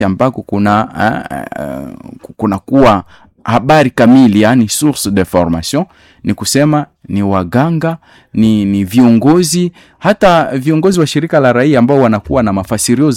ambako kuna kuwa habari kamili, yani source de formation, ni kusema ni waganga, ni viongozi, hata viongozi wa shirika la raia ambao wanakuwa na mafasirio